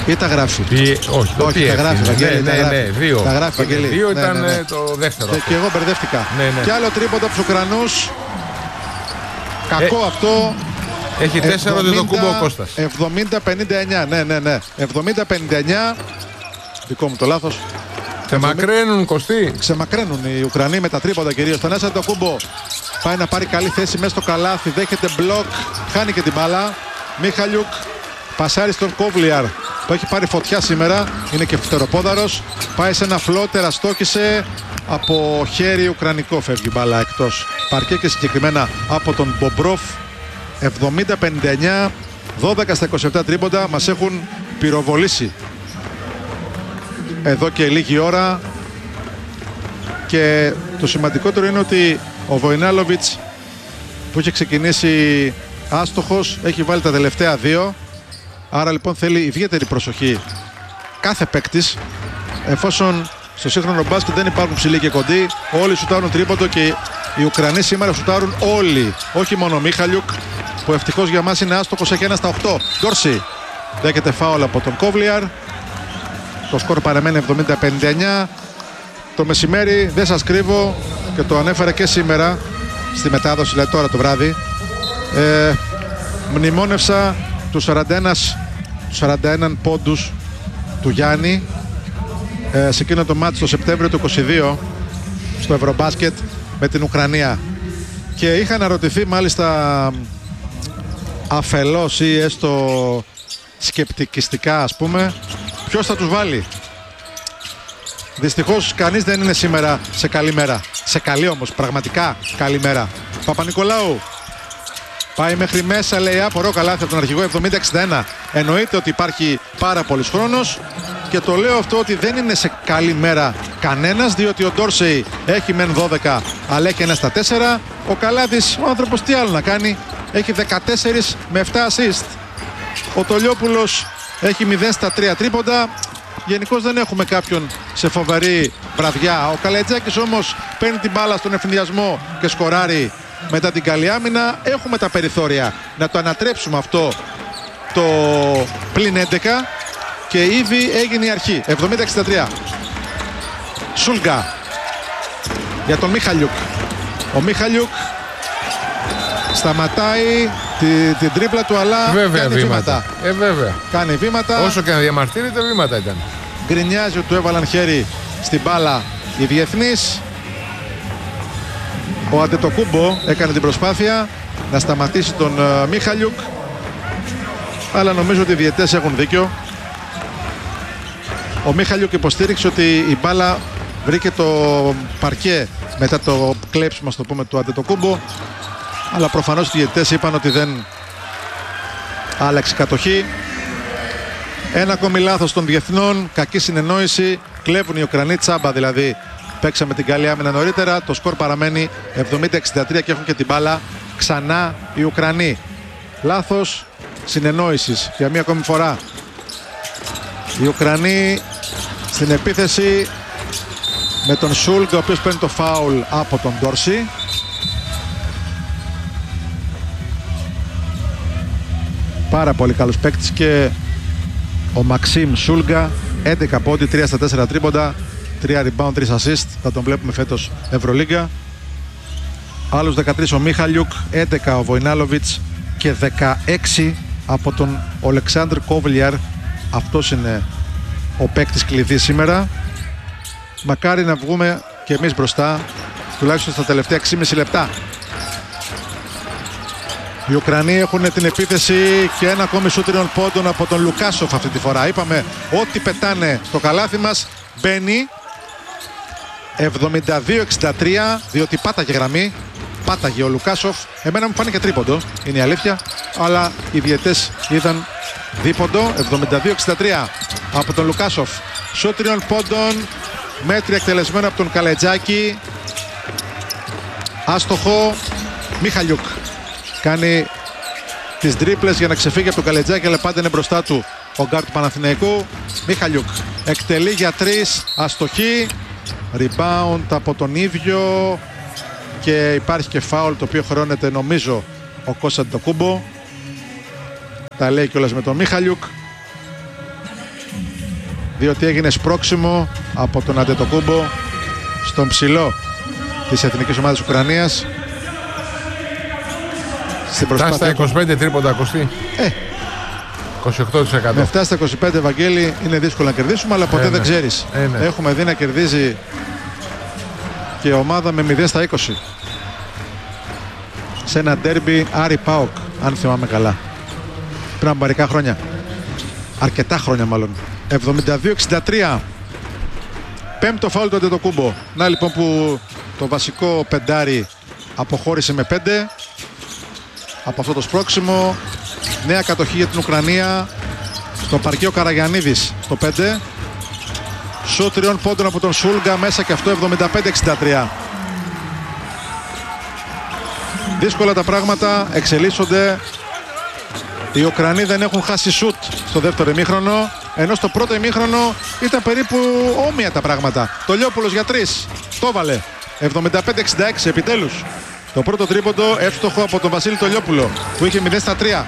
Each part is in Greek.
Ή τα γράφει? Όχι, τα γράφει. Ναι, δύο. Τα γράφει, Βαγγέλη. Δύο ήταν το δεύτερο. Και εγώ μπερδεύτηκα. Ναι. Και άλλο τρίποντο από τους Ουκρανούς. Κακό αυτό. Έχει 4 το κούμπο ο Κώστας. 70-59. Ναι. 70-59. Δικό μου το λάθος. Ξεμακραίνουν, Κωστή. Ξεμακραίνουν οι Ουκρανοί με τα τρίποντα κυρίως. Τον Άσαντο Κούμπο πάει να πάρει καλή θέση μέσα στο καλάθι. Δέχεται μπλοκ. Χάνει και την μπάλα. Μίχαλιουκ πασάρει στον Κόβλιαρ που έχει πάρει φωτιά σήμερα. Είναι και φτεροπόδαρος. Πάει σε ένα φλότερ, αστόκησε. Από χέρι ουκρανικό φεύγει μπάλα εκτός. Παρκέ και συγκεκριμένα από τον Μπομπρόφ. 70-59. 12 στα 27 τρίποντα μας έχουν πυροβολήσει εδώ και λίγη ώρα. Και το σημαντικότερο είναι ότι ο Βοϊνάλοβιτς που είχε ξεκινήσει άστοχος έχει βάλει τα τελευταία δύο. Άρα λοιπόν θέλει ιδιαίτερη προσοχή κάθε παίκτης, εφόσον στο σύγχρονο μπάσκετ δεν υπάρχουν ψηλοί και κοντοί. Όλοι σουτάρουν τρίποντο και οι Ουκρανοί σήμερα σουτάρουν όλοι. Όχι μόνο ο Μίχαλιουκ που ευτυχώς για μας είναι άστοχος, έχει 1 στα 8. Ντόρσι δέχεται φάουλ από τον Κόβλιαρ. Το σκορ παραμένει 70-59. Το μεσημέρι δεν σας κρύβω και το ανέφερα και σήμερα στη μετάδοση, δηλαδή τώρα το βράδυ, μνημόνευσα τους 41 πόντους του Γιάννη σε εκείνο το μάτς το Σεπτέμβριο του 22 στο Ευρωμπάσκετ με την Ουκρανία. Και είχα αναρωτηθεί μάλιστα αφελώς ή έστω σκεπτικιστικά ας πούμε ποιος θα τους βάλει. Δυστυχώς κανείς δεν είναι σήμερα σε καλή μέρα. Σε καλή όμως, πραγματικά καλή μέρα. Παπα-Νικολάου πάει μέχρι μέσα, λέει απορώ καλάθι από τον αρχηγό. 70-61. Εννοείται ότι υπάρχει πάρα πολύς χρόνος και το λέω αυτό ότι δεν είναι σε καλή μέρα κανένας, διότι ο Ντόρσεϊ έχει μεν 12 αλλά έχει 1 στα 4. Ο Καλάδης, ο άνθρωπος τι άλλο να κάνει, έχει 14 με 7 assist. Ο Τολιόπουλος έχει 0 στα 3 τρίποντα. Γενικώς δεν έχουμε κάποιον σε φοβερή βραδιά. Ο Καλετζάκης όμως παίρνει την μπάλα στον ευθυνδιασμό και σκοράρει μετά την καλή άμυνα. Έχουμε τα περιθώρια να το ανατρέψουμε αυτό το πλην 11 και ήδη έγινε η αρχή. 70-63. Σούλγκα για τον Μίχαλιουκ. Ο Μίχαλιουκ σταματάει την τρίπλα του, αλλά βέβαια, κάνει βήματα. Βέβαια. Κάνει βήματα. Όσο και να διαμαρτύρεται, βήματα ήταν. Γκρινιάζει ότι του έβαλαν χέρι στην μπάλα οι διεθνείς. Ο Αντετοκούμπο έκανε την προσπάθεια να σταματήσει τον Μίχαλιουκ, αλλά νομίζω ότι οι διαιτές έχουν δίκιο. Ο Μίχαλιουκ υποστήριξε ότι η μπάλα βρήκε το παρκέ μετά το κλέψιμο, ας το πούμε, του Αντετοκούμπο, αλλά προφανώς οι διαιτές είπαν ότι δεν άλλαξε κατοχή. Ένα ακόμη λάθος των διεθνών, κακή συνεννόηση, κλέβουν οι Ουκρανοί τσάμπα, δηλαδή παίξαμε την καλή άμυνα νωρίτερα. Το σκορ παραμένει 70-63 και έχουν και την μπάλα ξανά οι Ουκρανοί. Λάθος συνεννόησης για μία ακόμη φορά. Οι Ουκρανοί στην επίθεση με τον Σούλγκ, ο οποίος παίρνει το φάουλ από τον Ντόρσι. Πάρα πολύ καλός παίκτης και ο Μαξίμ Σούλγκα, 11 πόντι, 3 στα 4 τρίποντα, 3 rebound, 3 assist. Θα τον βλέπουμε φέτος Ευρωλίγκα. Άλλους 13 ο Μίχαλιουκ, 11 ο Βοϊνάλοβιτς και 16 από τον Ολεξάνδρ Κόβλιαρ. Αυτός είναι ο παίκτης κλειδί σήμερα. Μακάρι να βγούμε και εμείς μπροστά, τουλάχιστον στα τελευταία 6,5 λεπτά. Οι Ουκρανοί έχουν την επίθεση και ένα ακόμη σούτριων πόντων από τον Λουκάσοφ αυτή τη φορά. Είπαμε ότι πετάνε το καλάθι μας μπαίνει. 72-63, διότι πάταγε γραμμή. Πάταγε ο Λουκάσοφ. Εμένα μου φάνηκε τρίποντο, είναι η αλήθεια, αλλά οι διαιτές είδαν δίποντο. 72-63 από τον Λουκάσοφ. Σούτριων πόντων, μέτρια εκτελεσμένο από τον Καλετζάκη. Άστοχο. Μίχαλιουκ κάνει τις τρίπλες για να ξεφύγει από τον Καλετζάκη, αλλά πάντα είναι μπροστά του ο γκάρτ του Παναθηναϊκού. Μίχαλιουκ εκτελεί για 3, αστοχή. Rebound από τον ίδιο και υπάρχει και φάουλ, το οποίο χρώνεται νομίζω ο Κώστας Αντετοκούμπο. Τα λέει κιόλας με τον Μίχαλιουκ. διότι έγινε σπρώξιμο από τον Αντετοκούμπο στον ψηλό της εθνικής ομάδας της Ουκρανίας. Φτάσει στα 25 τρίποντα, Κωστή. 28%. Με φτάσει στα 25, Βαγγέλη, είναι δύσκολο να κερδίσουμε, αλλά ποτέ δεν ξέρεις. Ναι. Έχουμε δει να κερδίζει και ομάδα με 0 στα 20. Σε ένα ντέρμπι Άρη Πάοκ, αν θυμάμαι καλά. Πριν από μερικά χρόνια. Αρκετά χρόνια μάλλον. 72-63. Πέμπτο φάουλ του Αντετοκούμπο. Να λοιπόν που το βασικό πεντάρι αποχώρησε με 5. Από αυτό το σπρώξιμο. Νέα κατοχή για την Ουκρανία. Στο παρκείο Καραγιαννίδης στο 5. Σουτ 3 πόντων από τον Σούλγκα μέσα και αυτό 75-63. Δύσκολα τα πράγματα εξελίσσονται. Οι Ουκρανοί δεν έχουν χάσει σουτ στο δεύτερο ημίχρονο, ενώ στο πρώτο ημίχρονο ήταν περίπου όμοια τα πράγματα. Το Λιόπουλος για 3. Το έβαλε. 75-66 επιτέλους. Το πρώτο τρίποντο εύστοχο από τον Βασίλη Τολιόπουλο που είχε 0 στα 3.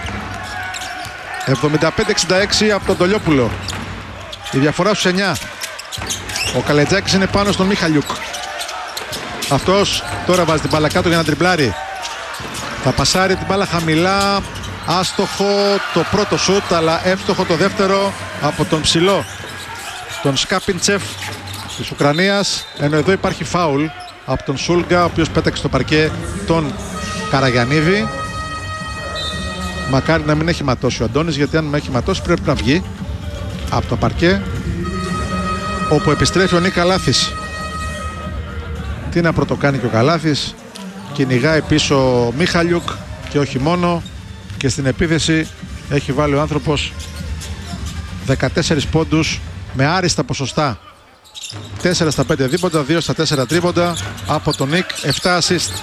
75-66 από τον Τολιόπουλο. Η διαφορά στους 9. Ο Καλετζάκης είναι πάνω στον Μίχαλιουκ. Αυτός τώρα βάζει την μπάλα κάτω για να τριμπλάρει. Θα πασάρει την μπάλα χαμηλά. Άστοχο το πρώτο σουτ, αλλά εύστοχο το δεύτερο από τον ψηλό, τον Σκάπιντσεφ της Ουκρανίας. Ενώ εδώ υπάρχει φάουλ από τον Σούλγκα, ο οποίος πέταξε στο παρκέ τον Καραγιαννίδη. Μακάρι να μην έχει ματώσει ο Αντώνης, γιατί αν με έχει ματώσει πρέπει να βγει από το παρκέ, όπου επιστρέφει ο Νίκα Λάθης. Τι να πρωτοκάνει και ο Καλάθης. Κυνηγάει πίσω ο Μίχαλιουκ και όχι μόνο. Και στην επίθεση έχει βάλει ο άνθρωπος 14 πόντους με άριστα ποσοστά. 4 στα 5 δίποντα, 2 στα 4 τρίποντα από τον Νικ, 7 assist.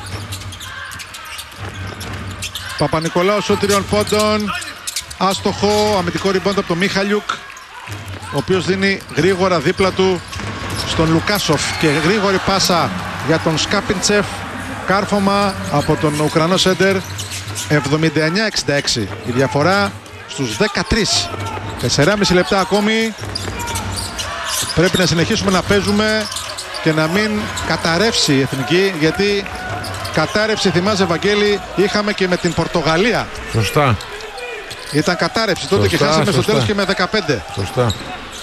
Παπα-Νικολάου σου 3 πόντων. Άστοχο, αμυντικό rebound από τον Μίχαλιουκ, ο οποίος δίνει γρήγορα δίπλα του στον Λουκάσοφ και γρήγορη πάσα για τον Σκάπιντσεφ. Κάρφωμα από τον Ουκρανό σέντερ. 79-66 η διαφορά στους 13. 4,5 λεπτά ακόμη. Πρέπει να συνεχίσουμε να παίζουμε και να μην καταρρεύσει η εθνική, γιατί κατάρρευση, θυμάσαι Βαγγέλη, είχαμε και με την Πορτογαλία. Σωστά. Ήταν κατάρρευση τότε. Σωστά, και χάσαμε στο τέλος και με 15. Σωστά.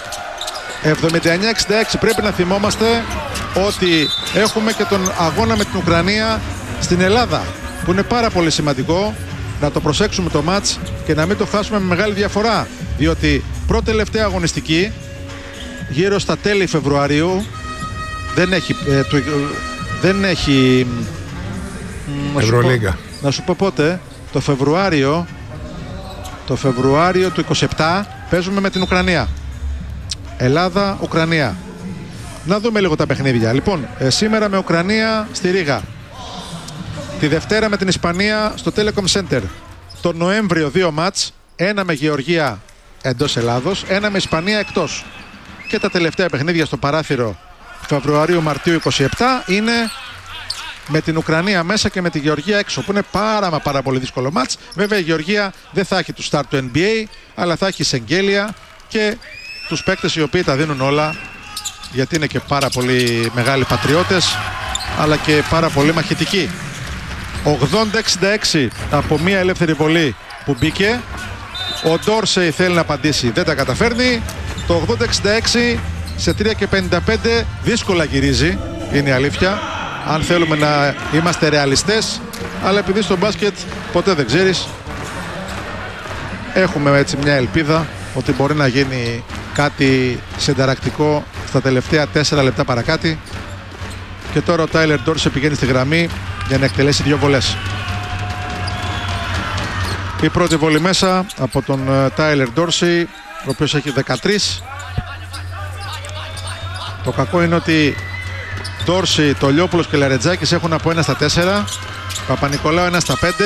79-66. Πρέπει να θυμόμαστε ότι έχουμε και τον αγώνα με την Ουκρανία στην Ελλάδα, που είναι πάρα πολύ σημαντικό να το προσέξουμε το μάτς και να μην το χάσουμε με μεγάλη διαφορά, διότι πρώτη τελευταία αγωνιστική γύρω στα τέλη Φεβρουαρίου δεν έχει Ευρωλίγκα. Να σου πω πότε. Το Φεβρουάριο του 27 παίζουμε με την Ουκρανία. Ελλάδα-Ουκρανία. Να δούμε λίγο τα παιχνίδια. Λοιπόν, σήμερα με Ουκρανία στη Ρήγα. Τη Δευτέρα με την Ισπανία στο Telecom Center. Το Νοέμβριο 2 μάτς. Ένα με Γεωργία εντός Ελλάδος, ένα με Ισπανία εκτός. Και τα τελευταία παιχνίδια στο παράθυρο Φεβρουαρίου-Μαρτίου 27 είναι με την Ουκρανία μέσα και με τη Γεωργία έξω, που είναι πάρα πολύ δύσκολο μάτς. Βέβαια η Γεωργία δεν θα έχει του start του NBA, αλλά θα έχει Σεγγέλια και τους παίκτες οι οποίοι τα δίνουν όλα, γιατί είναι και πάρα πολύ μεγάλοι πατριώτες, αλλά και πάρα πολύ μαχητικοί. 80-66 από μία ελεύθερη βολή που μπήκε. Ο Ντόρσεϊ θέλει να απαντήσει, δεν τα καταφέρνει. Το 80-66 σε 3 και 55 δύσκολα γυρίζει, είναι η αλήθεια, αν θέλουμε να είμαστε ρεαλιστές, αλλά επειδή στο μπάσκετ ποτέ δεν ξέρεις, έχουμε έτσι μια ελπίδα ότι μπορεί να γίνει κάτι συνταρακτικό στα τελευταία 4 λεπτά παρακάτι. Και τώρα ο Τάιλερ Ντόρσεϊ πηγαίνει στη γραμμή για να εκτελέσει 2 βολές. Η πρώτη βολή μέσα από τον Τάιλερ Ντόρσεϊ, ο οποίος έχει 13. Το κακό είναι ότι Ντόρσεϊ, Τολιόπουλος και Λαρετζάκης έχουν από 1 στα 4. Παπα-Νικολάου 1 στα 5.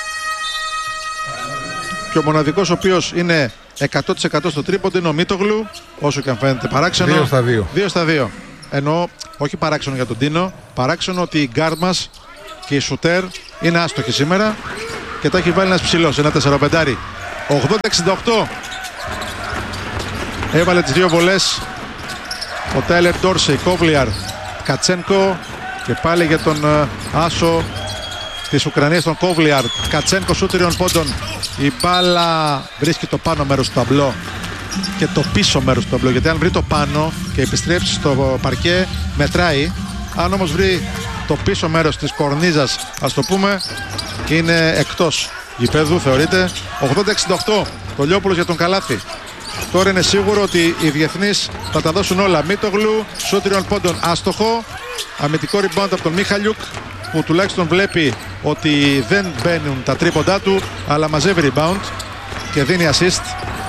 Και ο μοναδικός ο οποίος είναι 100% στο τρίποντο είναι ο Μίτογλου, όσο και αν φαίνεται παράξενο. 2 στα 2. 2 στα 2. Εννοώ, όχι παράξενο για τον Τίνο, παράξενο ότι η γκάρντ μας και η σουτέρ είναι άστοχη σήμερα και τα έχει βάλει ένας ψηλός, ένα 4-5. 80-68. Έβαλε τις δύο βολές ο Τάιλερ Ντόρσεϊ. Κόβλιαρ, Κατσένκο και πάλι για τον άσο της Ουκρανίας, τον Κόβλιαρ. Κατσένκο σούτ 3 πόντων. Η μπάλα βρίσκει το πάνω μέρος του ταμπλό και το πίσω μέρος του ταμπλό, γιατί αν βρει το πάνω και επιστρέψει στο παρκέ μετράει. Αν όμως βρει το πίσω μέρος της κορνίζας, ας το πούμε, είναι εκτός γηπέδου, θεωρείται. 80-68, το Λιόπουλος για τον καλάθι. Τώρα είναι σίγουρο ότι οι διεθνείς θα τα δώσουν όλα. Μίτογλου, σούτ 3 πόντων άστοχο. Αμυντικό rebound από τον Μίχαλιουκ, που τουλάχιστον βλέπει ότι δεν μπαίνουν τα τρίποντά του, αλλά μαζεύει rebound και δίνει assist.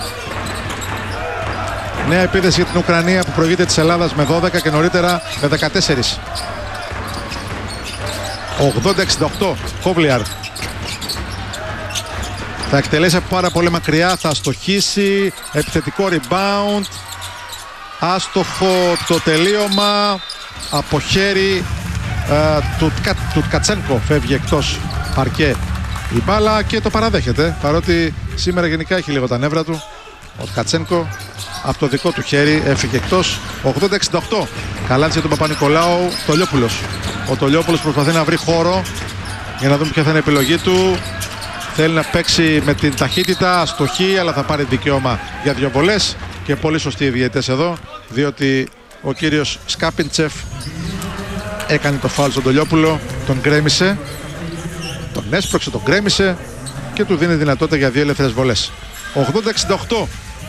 Νέα επίθεση για την Ουκρανία που προηγείται της Ελλάδας με 12 και νωρίτερα με 14. 80-68, Κόβλιαρ. Θα εκτελέσει από πάρα πολύ μακριά, θα αστοχίσει, επιθετικό rebound. Άστοχο το τελείωμα από χέρι του Κατσένκο, φεύγει εκτός παρκέ η μπάλα και το παραδέχεται, παρότι σήμερα γενικά έχει λίγο τα νεύρα του ο Κατσένκο. Από το δικό του χέρι έφυγε εκτός. 80-68, καλάθι για τον Παπα-Νικολάου. Τολιόπουλος. Ο Τολιόπουλος προσπαθεί να βρει χώρο για να δούμε ποια θα είναι η επιλογή του. Θέλει να παίξει με την ταχύτητα, αστοχή, αλλά θα πάρει δικαίωμα για δύο βολές. Και πολύ σωστοί οι διαιτητές εδώ, διότι ο κύριος Σκάπιντσεφ έκανε το φάουλ στον Τολιόπουλο, τον γκρέμισε, τον έσπρωξε, τον γκρέμισε και του δίνει δυνατότητα για δύο ελεύθερες βολές. 80-68.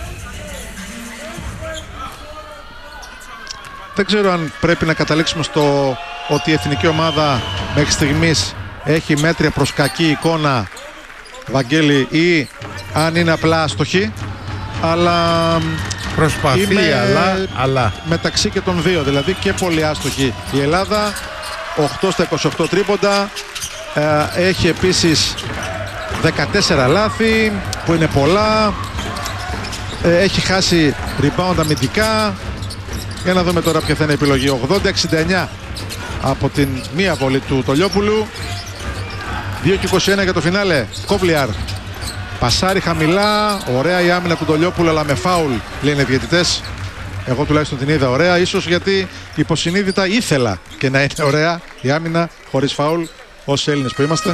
Δεν ξέρω αν πρέπει να καταλήξουμε στο ότι η εθνική ομάδα μέχρι στιγμής έχει μέτρια προς κακή εικόνα, Βαγγέλη, ή αν είναι απλά αστοχή, αλλά προσπαθεί, αλλά μεταξύ και των δύο, δηλαδή και πολύ άστοχη η Ελλάδα. 8 στα 28 τρίποντα, έχει επίσης 14 λάθη που είναι πολλά, έχει χάσει rebound αμυντικά. Για να δούμε τώρα ποια θα είναι η επιλογή. 80-69 από την μία βολή του Τολιόπουλου. 2-21 για το φινάλε. Κόβλιαρ πασάρει χαμηλά, ωραία η άμυνα του Τολιόπουλου, αλλά με φάουλ, λένε οι διαιτητές. Εγώ τουλάχιστον την είδα ωραία, ίσως γιατί υποσυνείδητα ήθελα και να είναι ωραία η άμυνα χωρίς φάουλ, όσοι Έλληνες που είμαστε.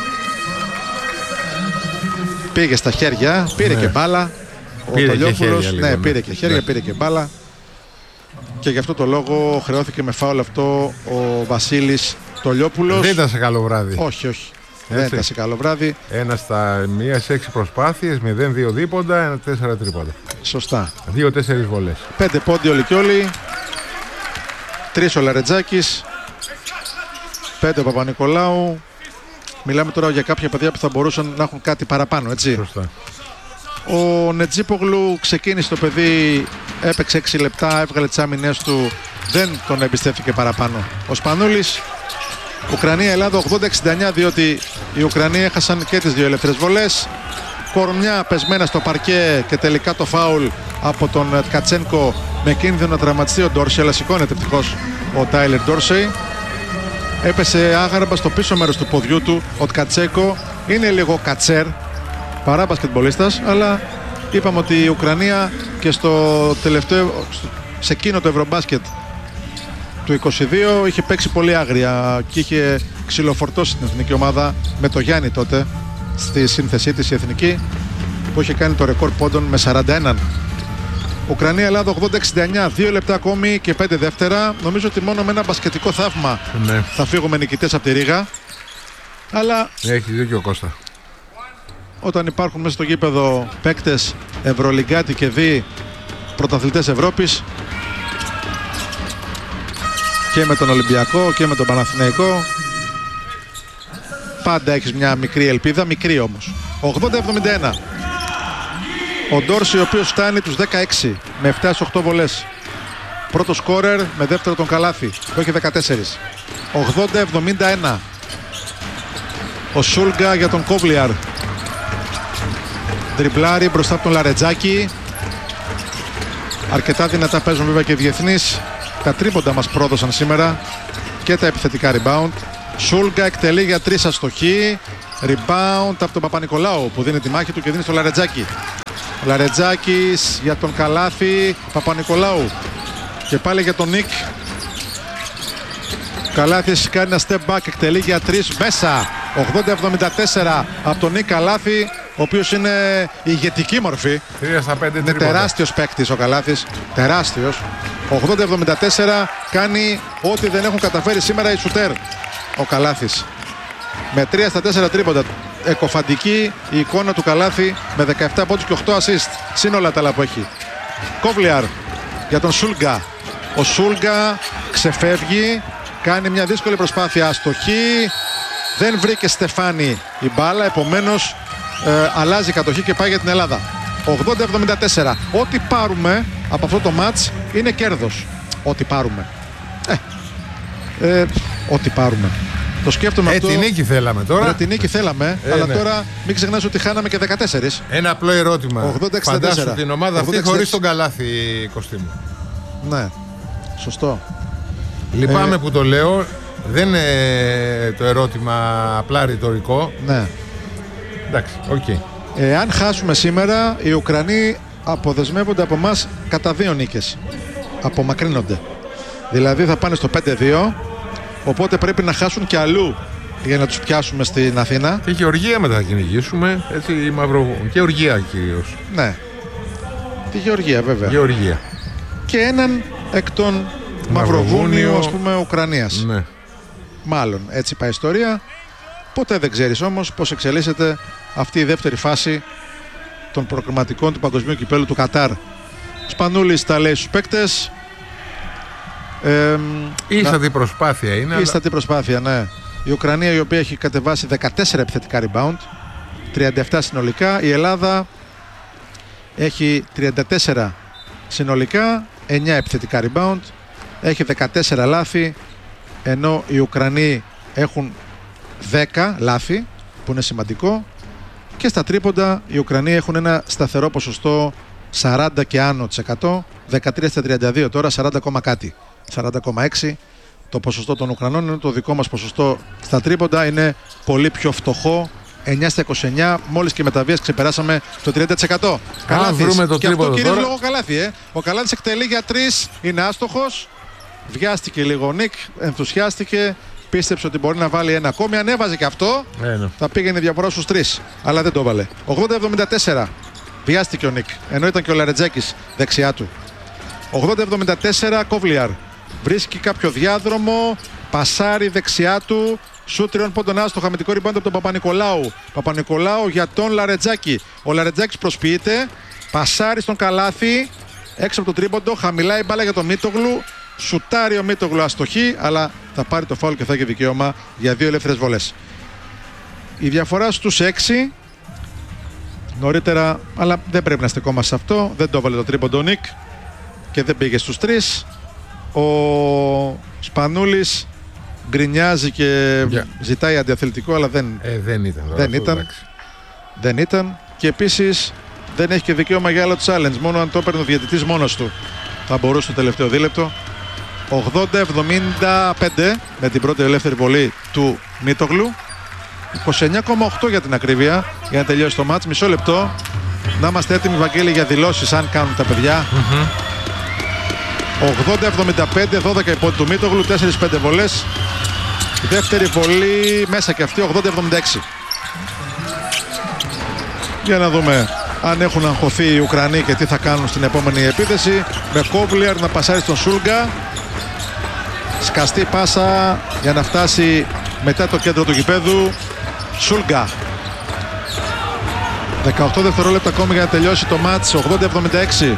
Πήγε στα χέρια, πήρε και μπάλα ο Τολιόπουλος. Ναι, πήρε και χέρια, πήρε και μπάλα. Και γι' αυτό το λόγο χρεώθηκε με φάουλ αυτό ο Βασίλης Τολιόπουλος. Δεν ήταν σε καλό βράδυ. Όχι, όχι. Δεν ήταν σε καλό βράδυ. 1 στα 1 σε 6 προσπάθειες, 0-2 δίποντα, 1-4 τρίποντα. Σωστά. 2-4 βολές. 5 πόντι όλοι και όλοι. 3 ο Λαρετζάκης. 5 ο Παπα-Νικολάου. Μιλάμε τώρα για κάποια παιδιά που θα μπορούσαν να έχουν κάτι παραπάνω, έτσι. Σωστά. Ο Νετζίπογλου ξεκίνησε το παιδί, έπαιξε 6 λεπτά, έβγαλε τις άμυνες του, δεν τον εμπιστεύτηκε παραπάνω. Ο Σπανούλης, Ουκρανία-Ελλάδα 80-69, διότι οι Ουκρανοί έχασαν και τις δύο ελεύθερες βολές. Κορμιά πεσμένα στο παρκέ και τελικά το φάουλ από τον Κατσένκο με κίνδυνο να τραυματιστεί ο Ντόρσεϊ, αλλά σηκώνεται ευτυχώς ο Τάιλερ Ντόρσεϊ. Έπεσε άγαρμπα στο πίσω μέρος του ποδιού του. Ο Κατσένκο είναι λίγο κατσέρ παρά μπασκετμπολίστας, αλλά είπαμε ότι η Ουκρανία και στο τελευταίο, σε εκείνο το Ευρωμπάσκετ του 22 είχε παίξει πολύ άγρια και είχε ξυλοφορτώσει την εθνική ομάδα με το Γιάννη τότε στη σύνθεσή της η εθνική, που είχε κάνει το ρεκόρ πόντων με 41. Ουκρανία-Ελλάδα 80-69, 2 λεπτά ακόμη και 5 δεύτερα. Νομίζω ότι μόνο με ένα μπασκετικό θαύμα θα φύγουμε νικητές από τη Ρήγα. Αλλά έχει δίκιο Κώστα. Όταν υπάρχουν μέσα στο γήπεδο παίκτες Ευρωλιγκάτι και δι πρωταθλητές Ευρώπης, και με τον Ολυμπιακό και με τον Παναθηναϊκό, πάντα έχεις μια μικρή ελπίδα, μικρή όμως. 80-71. Ο Ντόρσεϊ, ο οποίος φτάνει τους 16 με 7-8 βολές. Πρώτο σκόρερ με δεύτερο τον καλάθι, που έχει 14. 80-71. Ο Σούλγκα για τον Κόβλιαρ. Τριπλάρι μπροστά από τον Λαρετζάκη. Αρκετά δυνατά παίζουν βέβαια και οι διεθνείς. Τα τρίποντα μας πρόδωσαν σήμερα και τα επιθετικά rebound. Σούλγκα εκτελεί για 3 αστοχή. Rebound από τον Παπα-Νικολάου που δίνει τη μάχη του και δίνει στο Λαρετζάκη. Λαρετζάκης για τον καλάθι. Παπα-Νικολάου και πάλι για τον Νικ. Καλάθης κάνει ένα step back, εκτελεί για 3 μέσα. 80-74 από τον Νικ Καλάθη, ο οποίος είναι ηγετική μορφή. 3 στα 5 είναι τρίποτα. τεράστιος παίκτης ο Καλάθης, τεράστιος. 80-74 κάνει ό,τι δεν έχουν καταφέρει σήμερα οι σουτέρ ο Καλάθης. Με 3 στα 4 τρίποντα. Εκοφαντική η εικόνα του Καλάθη με 17 πόντους και 8 assist. Σύνολα τα άλλα που έχει. Κόβλιαρ για τον Σούλγκα. Ο Σούλγκα ξεφεύγει, κάνει μια δύσκολη προσπάθεια, αστοχή. Δεν βρήκε Στεφάνη η μπάλα, επομένως αλλάζει κατοχή και πάει για την Ελλάδα. 80-74. Ό,τι πάρουμε από αυτό το μάτς είναι κέρδος. Ό,τι πάρουμε. Ό,τι πάρουμε. Το σκέφτομαι αυτό. Την νίκη θέλαμε τώρα. Την νίκη θέλαμε, αλλά ναι. Τώρα μην ξεχνάς ότι χάναμε και 14. Ένα απλό ερώτημα. 80-64. Φαντάσου την ομάδα αυτή 80-64. χωρίς τον Καλάθη, Κωστή μου. Ναι, σωστό. Λυπάμαι που το λέω. Δεν είναι το ερώτημα απλά ρητορικό. Ναι. Εντάξει, οκ. Αν χάσουμε σήμερα, οι Ουκρανοί αποδεσμεύονται από εμάς κατά 2 νίκες. Απομακρύνονται. Δηλαδή θα πάνε στο 5-2, οπότε πρέπει να χάσουν και αλλού για να τους πιάσουμε στην Αθήνα. Και Γεωργία μετά θα κυνηγήσουμε. Έτσι, η Μαυροβούνια. Γεωργία κυρίως. Ναι. Τη Γεωργία βέβαια. Γεωργία. Και έναν εκ των Μαυροβούνιου, ας πούμε, Ουκρανίας. Ναι. Μάλλον έτσι πάει η ιστορία. Ποτέ δεν ξέρεις όμως πώς εξελίσσεται αυτή η δεύτερη φάση των προκριματικών του Παγκοσμίου Κυπέλλου του Κατάρ. Σπανούλης τα λέει στους παίκτες. Ίστατη προσπάθεια είναι. Ίστατη προσπάθεια, ναι. Η Ουκρανία, η οποία έχει κατεβάσει 14 επιθετικά rebound, 37 συνολικά. Η Ελλάδα έχει 34 συνολικά, 9 επιθετικά rebound, έχει 14 λάθη, ενώ οι Ουκρανοί έχουν 10 λάθη, που είναι σημαντικό, και στα τρίποντα οι Ουκρανοί έχουν ένα σταθερό ποσοστό 40 και άνω της 100, 13 στα 32 τώρα, 40, κάτι, 40,6 το ποσοστό των Ουκρανών, ενώ το δικό μας ποσοστό στα τρίποντα είναι πολύ πιο φτωχό, 9 στα 29, μόλις και με τα βίας ξεπεράσαμε το 30%. Καλάθης, βρούμε το και αυτό κυρίως τώρα. λόγω Καλάθη. Ο Καλάθης εκτελεί για 3, είναι άστοχος, βιάστηκε λίγο ο Νικ, ενθουσιάστηκε, πίστεψε ότι μπορεί να βάλει ένα ακόμη, ανέβαζε και αυτό, Ναι. θα πήγαινε η διαφορά στους 3, αλλά δεν το έβαλε. 80-74, βιάστηκε ο Νικ, ενώ ήταν και ο Λαρετζάκης δεξιά του. 80-74, Κόβλιαρ βρίσκει κάποιο διάδρομο, πασάρει δεξιά του, σουτ 3 πόντων άστοχα, αμυντικό rebound από τον Παπα-Νικολάου. Παπα-Νικολάου για τον Λαρετζάκη. Ο Λαρετζάκης προσποιείται, πασάρει στον Καλάθι, έξω από το τρίποντο, χαμηλά η μπάλα για τον Μίτογλου. Σουτάρει ο Μίτογλου, αστοχή, αλλά θα πάρει το φάουλ και θα έχει δικαίωμα για 2 ελεύθερες βολές. Η διαφορά στους 6, νωρίτερα, αλλά δεν πρέπει να στεκόμαστε σε αυτό, δεν το έβαλε το τρίποντο ο Νικ και δεν πήγε στους 3. Ο Σπανούλης γκρινιάζει και ζητάει αντιαθλητικό, αλλά δεν ήταν. Δεν ήταν. Δεν ήταν. Και επίσης δεν έχει και δικαίωμα για άλλο challenge. Μόνο αν το έπαιρνε ο διαιτητής μόνος του θα μπορούσε το τελευταίο δίλεπτο. 80-75 με την πρώτη ελεύθερη βολή του Μίτογλου. 29,8 για την ακρίβεια για να τελειώσει το μάτς. Μισό λεπτό. Να είμαστε έτοιμοι, Βαγγέλη, για δηλώσεις αν κάνουν τα παιδιά. 80-75, 12 υπό του Μίτογλου, 4-5 βολές. Η δεύτερη βολή μέσα και αυτή, 80-76. Για να δούμε αν έχουν αγχωθεί οι Ουκρανοί και τι θα κάνουν στην επόμενη επίθεση. Με Κόβλιαρ να πασάρει στον Σούλγκα. Σκαστή πάσα για να φτάσει μετά το κέντρο του γηπέδου. Σούλγκα. 18 δευτερόλεπτα ακόμη για να τελειώσει το μάτς. 80-76.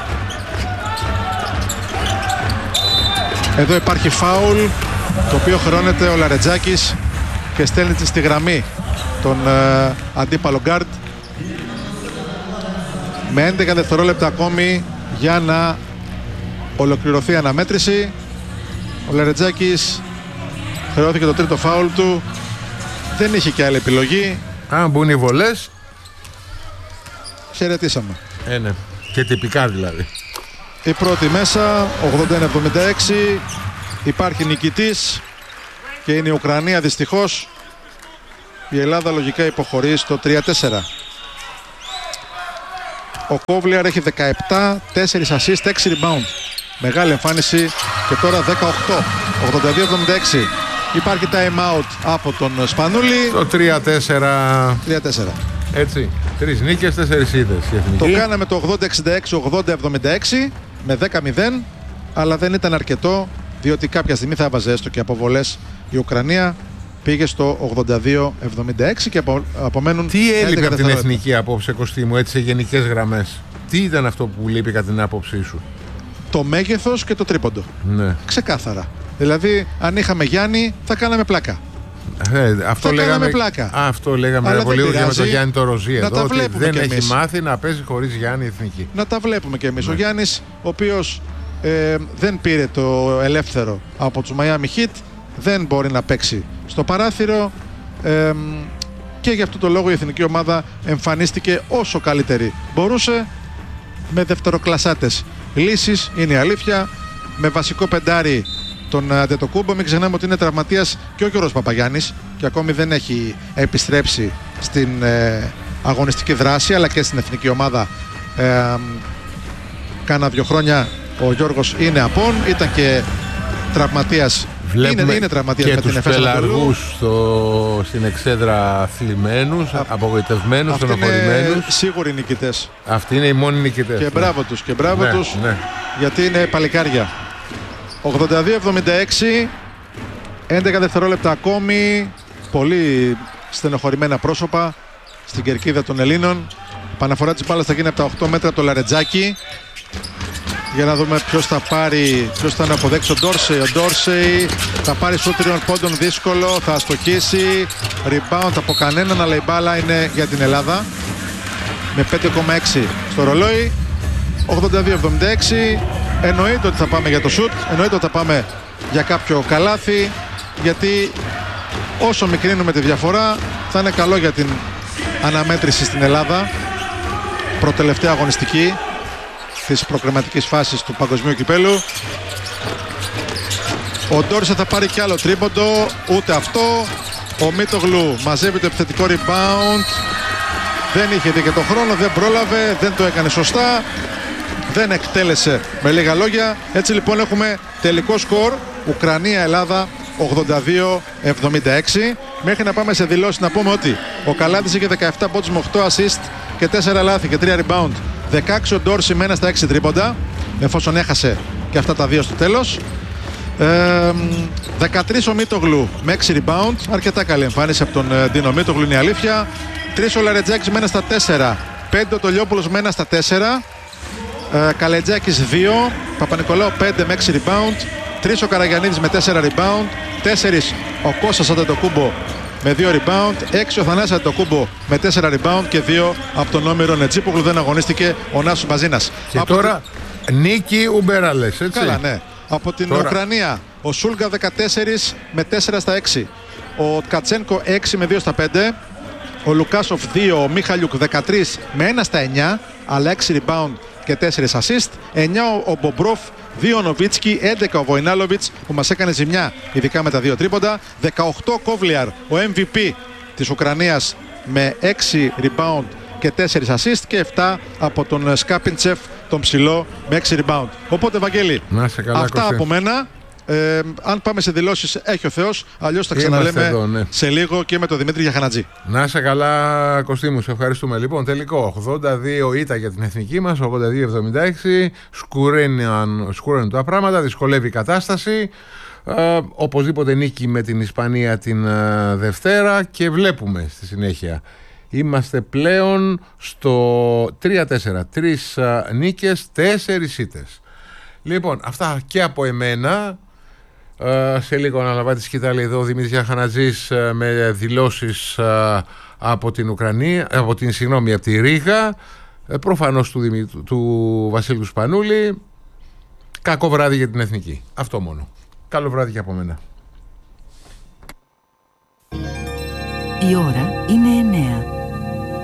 Εδώ υπάρχει φάουλ, το οποίο χρεώνεται ο Λαρετζάκης και στέλνει τη στη γραμμή τον αντίπαλο γκάρντ. Με 11 δευτερόλεπτα ακόμη για να ολοκληρωθεί η αναμέτρηση. Ο Λαρετζάκης χρεώθηκε το τρίτο φάουλ του. Δεν είχε και άλλη επιλογή. Αν μπουν οι βολές, χαιρετήσαμε. Ναι. Και τυπικά δηλαδή. Η πρώτη μέσα, 81-76. Υπάρχει νικητής και είναι η Ουκρανία, δυστυχώς. Η Ελλάδα λογικά υποχωρεί στο 3-4. Ο Κόβλιαρ έχει 17, 4 assist, 6 rebound. Μεγάλη εμφάνιση και τώρα 18, 82-76. Υπάρχει time out από τον Σπανούλη. Το 3-4. 3-4. Έτσι, 3 νίκες, 4 ήττες. Το κάναμε το 80-66, 80-76 με 10-0, αλλά δεν ήταν αρκετό, διότι κάποια στιγμή θα έβαζε έστω και αποβολές η Ουκρανία. Πήγε στο 82-76 και απομένουν. Τι έλειπε από την εθνική απόψε, Κωστή μου, έτσι σε γενικές γραμμές? Τι ήταν αυτό που λείπει κατά την άποψή σου? Το μέγεθος και το τρίποντο. Ναι. Ξεκάθαρα. Δηλαδή, αν είχαμε Γιάννη, θα κάναμε πλάκα. Αυτό λέγαμε πλάκα. Αυτό λέγαμε πολύ για με τον Γιάννη το Ροζί εδώ, ότι δεν έχει μάθει να παίζει χωρίς Γιάννη εθνική. Να τα βλέπουμε κι εμείς. Ναι. Ο Γιάννης, ο οποίος δεν πήρε το ελεύθερο από τους Miami Heat, δεν μπορεί να παίξει στο παράθυρο και γι' αυτό το λόγο η εθνική ομάδα εμφανίστηκε όσο καλύτερη μπορούσε, με δευτεροκλασσάτες λύσεις, είναι η αλήθεια, με βασικό πεντάρι τον Αντετοκούμπο. Μην ξεχνάμε ότι είναι τραυματίας και ο Γιώργος Παπαγιάννης και ακόμη δεν έχει επιστρέψει στην αγωνιστική δράση, αλλά και στην εθνική ομάδα. Κάνα 2 χρόνια ο Γιώργος είναι απόν, ήταν και τραυματίας. Είναι τραυματίας και με τους πελαργούς στην εξέδρα θλιμμένους, απογοητευμένους, στενοχωρημένους. Σίγουροι νικητές. Αυτοί είναι οι μόνοι νικητές. Και μπράβο τους, και μπράβο τους, γιατί είναι παλικάρια. 82-76, 11 δευτερόλεπτα ακόμη, πολύ στενοχωρημένα πρόσωπα στην κερκίδα των Ελλήνων. Παναφορά της μπάλας θα γίνει από τα 8 μέτρα το Λαρετζάκι. Για να δούμε ποιος θα πάρει, ποιος θα αποδέξει. Ο Ντόρσεϊ θα πάρει σου 3 πόντων, δύσκολο, θα αστοχίσει. Rebound από κανέναν, αλλά η μπάλα είναι για την Ελλάδα. Με 5,6 στο ρολόι. 82-76. Εννοείται ότι θα πάμε για το σουτ, εννοείται ότι θα πάμε για κάποιο καλάθι, γιατί όσο μικρύνουμε τη διαφορά θα είναι καλό για την αναμέτρηση στην Ελλάδα. Προτελευταία αγωνιστική της προκριματικής φάσης του παγκοσμίου κυπέλου. Ο Ντόρσε θα πάρει κι άλλο τρίποντο, ούτε αυτό. Ο Μίτογλου μαζεύει το επιθετικό rebound. Δεν είχε δει και το χρόνο, δεν πρόλαβε, δεν το έκανε σωστά. Δεν εκτέλεσε, με λίγα λόγια. Έτσι λοιπόν έχουμε τελικό σκορ Ουκρανία-Ελλάδα 82-76. Μέχρι να πάμε σε δηλώσεις να πούμε ότι ο Καλάτης είχε 17 πόντους με 8 assist και 4 λάθη και 3 rebound. 16 ο Ντόρση με 1 στα 6 τρίποντα, εφόσον έχασε και αυτά τα 2 στο τέλος. 13 ο Μίτογλου με 6 rebound. Αρκετά καλή εμφάνιση από τον Ντίνο Μίτογλου, είναι η αλήθεια. 3 ο Λαρετζάκης με 1 στα 4. 5 ο Τολιόπουλος με 1 στα 4. Καλετζάκης 2, Παπα-Νικολάου 5 με 6 rebound, 3 ο Καραγιαννίδης με 4 rebound, 4 ο Κώστας Αντετοκούμπο με 2 rebound, 6 ο Θανάσης Αντετοκούμπο με 4 rebound και 2 από τον Όμηρο Νετζίπογλου. Δεν αγωνίστηκε ο Νάσος Μπαζίνας. Και από τώρα νίκη Ουμπεράλες, έτσι. Καλά, ναι. Από την Ουκρανία ο Σούλγα 14 με 4 στα 6, ο Τκατσένκο 6 με 2 στα 5, ο Λουκάσοφ 2, ο Μίχαλιουκ 13 με 1 στα 9, αλλά 6 rebound και 4 assist, 9 ο Μπομπρόφ, 2 ο Νοβίτσκι, 11 ο Βοϊνάλοβιτς που μας έκανε ζημιά ειδικά με τα 2 τρίποντα, 18 ο Κόβλιαρ, ο MVP της Ουκρανίας με 6 rebound και 4 assist και 7 από τον Σκάπιντσεφ, τον ψηλό, με 6 rebound. Οπότε Βαγγέλη, αυτά από μένα. Αν πάμε σε δηλώσεις έχει ο Θεός, αλλιώς θα ξαναλέμε εδώ, σε λίγο και με τον Δημήτρι Γιαχανατζή. Να είσαι καλά, Κωστή μου, σε ευχαριστούμε. Λοιπόν, τελικό 82 ήττα για την εθνική μας, 82-76. Σκουραίνουν τα πράγματα, δυσκολεύει η κατάσταση. Οπωσδήποτε νίκη με την Ισπανία την Δευτέρα και βλέπουμε στη συνέχεια. Είμαστε πλέον στο 3-4. 3 νίκες, 4 ήττες. Λοιπόν, αυτά και από εμένα. Σε λίγο να λαμβάνει τη σκητάλη εδώ ο Δημήτρης Γιαχανατζής με δηλώσεις από την Ουκρανία, από τη Ρήγα, προφανώς του Βασίλη του Σπανούλη. Κακό βράδυ για την εθνική. Αυτό μόνο. Καλό βράδυ και από μένα. Η ώρα είναι 9.